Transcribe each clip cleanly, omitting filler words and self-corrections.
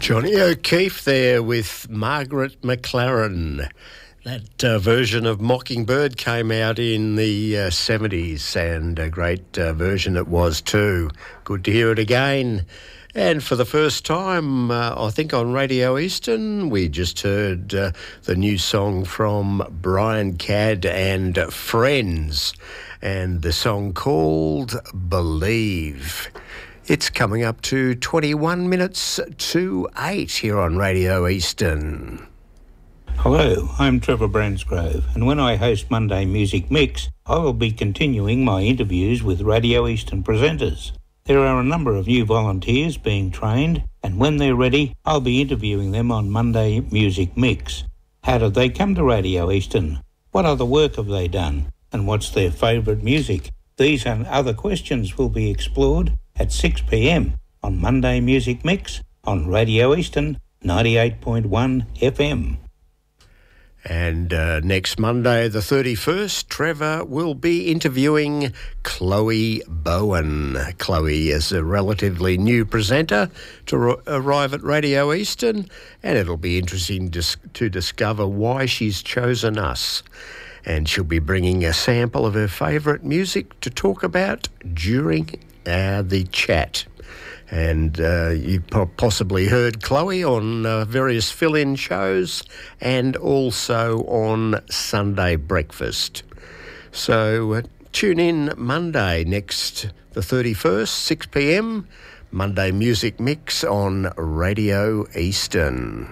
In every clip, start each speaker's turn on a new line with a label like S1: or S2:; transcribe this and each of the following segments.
S1: Johnny O'Keefe there with Margaret McLaren. That version of Mockingbird came out in the 70s, and a great version it was too. Good to hear it again. And for the first time, I think on Radio Eastern, we just heard the new song from Brian Cadd and Friends, and the song called Believe. It's coming up to 21 minutes to 8 here on Radio Eastern.
S2: Hello, I'm Trevor Bransgrove, and when I host Monday Music Mix, I will be continuing my interviews with Radio Eastern presenters. There are a number of new volunteers being trained, and when they're ready, I'll be interviewing them on Monday Music Mix. How did they come to Radio Eastern? What other work have they done? And what's their favourite music? These and other questions will be explored at 6 p.m. on Monday Music Mix on Radio Eastern 98.1 FM.
S1: And next Monday, the 31st, Trevor will be interviewing Chloe Bowen. Chloe is a relatively new presenter to arrive at Radio Eastern, and it'll be interesting to discover why she's chosen us. And she'll be bringing a sample of her favourite music to talk about during the chat. And you possibly heard Chloe on various fill-in shows and also on Sunday Breakfast. So tune in Monday next, the 31st, 6 p.m, Monday Music Mix on Radio Eastern.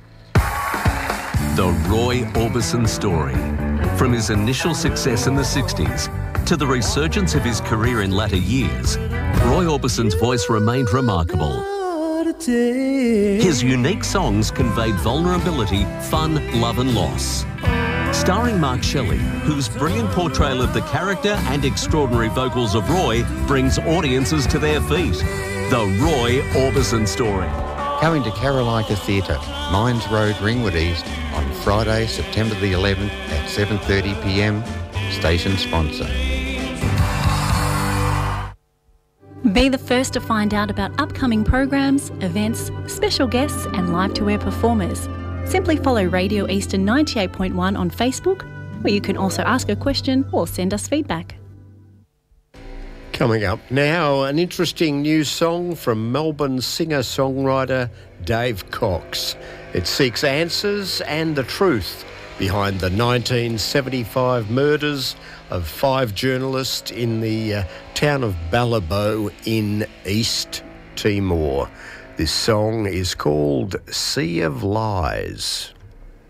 S3: The Roy Orbison story. From his initial success in the 60s to the resurgence of his career in latter years, Roy Orbison's voice remained remarkable. His unique songs conveyed vulnerability, fun, love and loss. Starring Mark Shelley, whose brilliant portrayal of the character and extraordinary vocals of Roy brings audiences to their feet. The Roy Orbison story.
S4: Coming to Carolina Theatre, Mines Road, Ringwood East, on Friday, September the 11th at 7:30 p.m. Station sponsor.
S5: Be the first to find out about upcoming programs, events, special guests and live-to-air performers. Simply follow Radio Eastern 98.1 on Facebook, where you can also ask a question or send us feedback.
S1: Coming up now, an interesting new song from Melbourne singer-songwriter Dave Cox. It seeks answers and the truth behind the 1975 murders of 5 journalists in the town of Balibo in East Timor. This song is called Sea of Lies.